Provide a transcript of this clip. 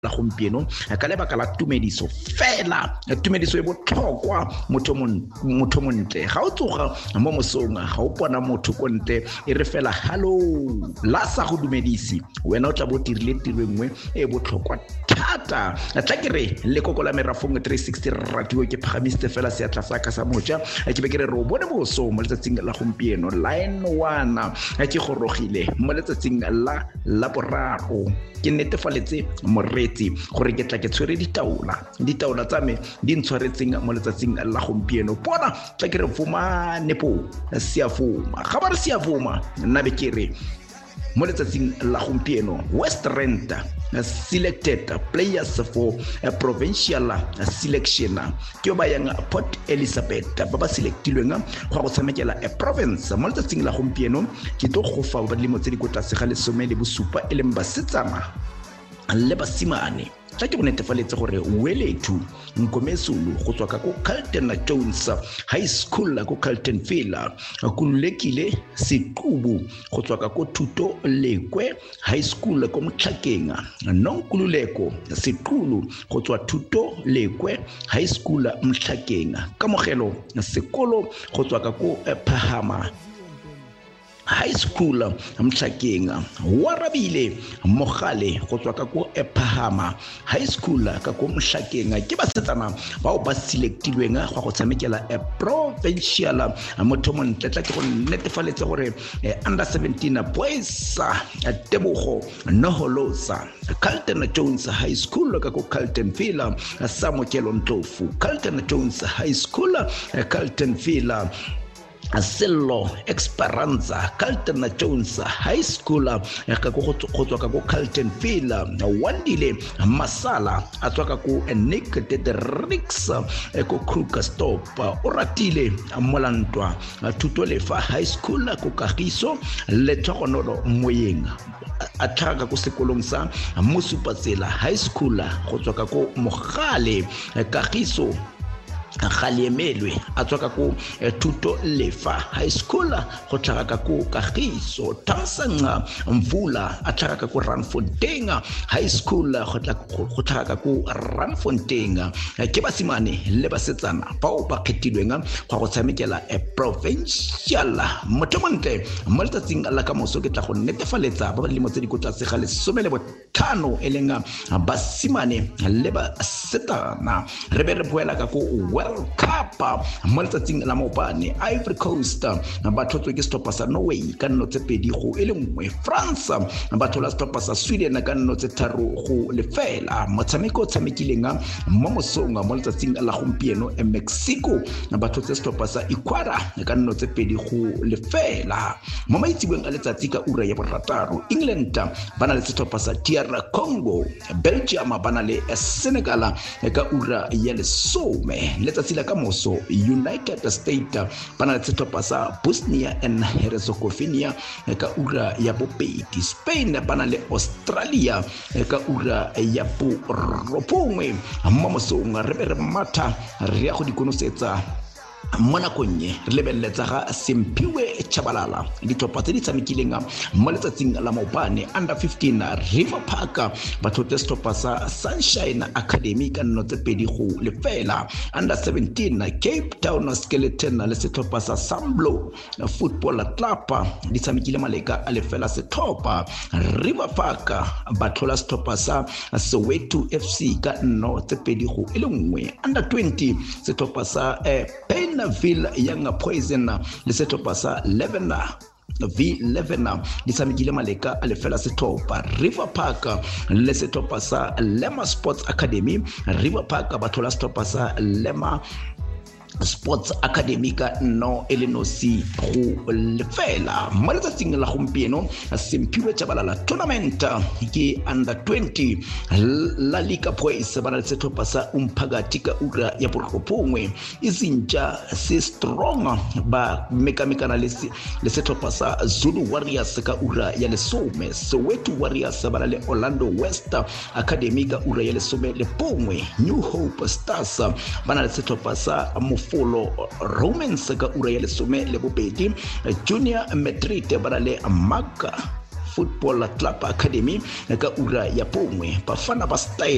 la gompieno ka lebaka la tumediso fela tumediso e botlhokwa motho montle ga o tsoga mo mosong ga o bona motho kontle e re fela hello la sa go dumedisi wena o tla bo tirile tiro engwe e botlhokwa thata tla ke re le kokola merafong 360 radio ke phagamiste fela se atla sa ka sa moja ke be ke re ro bone boso mo letsatsing la gompieno line 1 ke gorogile mo letsatsing la boraro ke netefaletse moretsi gore ke tla ke tshwere ditaola tsa me di ntshwaretseng mo letsatsing la gompieno bona tla ke re fumane po siafuma ga ba re siafuma nna be ke re mo letsatsing la gompieno West Rand selected players for a provincial selection ke ba yang Port Elizabeth ba ba selectilweng go tshamekela a province mo letsatsing la gompieno ke tlo go fa ba le mo tse di kotase ga lesome le bosupa e leng basetsana le basimane tla ke go netefaletse gore welethu nkomesulu go tswa ka go Carlton Jones High School go Carltonville kulekile setubu go tswa ka go Thuto Lekwe High School ko Mtlhakeng nonkululeko setulo go tswa Thuto Lekwe High School Mtlhakeng kamogelo sekolo go tswa ka go Phahama High School Mtlhakeng warabile mogale go tswa ka go Phahama High School ka go Mtlhakeng ke basetsana bao ba selectilweng go tshamekela a provincial motho montle tla ke go netefaletse gore under 17 boys Tebogo Noholosa Carlton Jones High School ka go Carltonville Samokelo Ndlovu Carlton Jones High School Carltonville Sello Esperanza Carlton Jones High School ka go tswa ka go Carltonville Wandile Masala a tswa ka go Nick Dedrix ko Krugerstop o ratile Molantwa Thuto Lefa High School ko Kagiso le Tlogonolo Moyeng a tlhaga go sekolong sa Mosupatsela High School go tswa ka go Mogale Kagiso Galemelwe a tswa ka go Thuto Lefa High School go tlhaga ka go Kagiso Tansanga Mvula a tlhaga ka go Randfontein High School go tlhaga ka go Randfontein ke basimane le basetsana bao ba kgetilweng go tshamekela a provincial motomontle mo letsatsing la ka moso ke tla go netefaletsa ba le mo tse di kotase ga lesome le botlhano e leng basimane le basetsana re be re boela ka go World Cup mo letsatsing la maopane Ivory Coast ba thotswe ke stoppa sa Norway ka nno tse pedi go e le nngwe France ba thola stoppa sa Sweden ka nno tse tharo go lefela motshameko tshamekileng mo mosong mo letsatsing la gompieno Mexico ba thotse stoppa sa Ecuador ka nno tse pedi go lefela mo maitsibeng a letsatsi ka ura ya borataro England ba na le stoppa sa DR Congo Belgium ba na le Senegal ka ura ya lesome letsatsi la ka moso United States ba na le stoppa sa Bosnia and Herzegovina ka ura ya bobedi Spain ba na le Australia ka ura ya borobongwe mo mosong re be re matha re ya go dikonosetsa mona konye re lebelletsa ga Sempiwe Chabalala dithopa tse di tshamekileng mo letsatsing la maopane under 15 River Park ba thote stoppa sa Sunshine Academy ka nno tse pedi go lefela under 17 Cape Town Skeleton le sethopa sa Samblo Football Club di tshamekile maleka a lefela sethopa River Park ba thola stoppa sa Soweto FC ka nno tse pedi go e le nngwe under 20 sethopa sa Ville Young Poison le sethopa sa V11 di tshamekile maleka a lefela sethopa River Park le sethopa sa Lema Sports Academy River Park ba thola sethopa sa Lema Sports Academy ka no Elenosi go lefela mo letsatsing la gompieno Sempiwe Chabalala tournament ke under 20 La Liga Boys ba na le sethopa sa Umphakathi ka ura ya borobongwe Izinja se strong ba mekamekana le sethopa sa Zulu Warriors ka ura ya lesome Soweto Warriors ba na le Orlando West Academy ka ura ya lesome le bongwe New Hope Stars ba na le sethopa sa Folo Romans ka ura ya lesome le bobedi Junior Madrid ba na le Maka Football Club Academy ka ura ya bongwe Bafana ba Style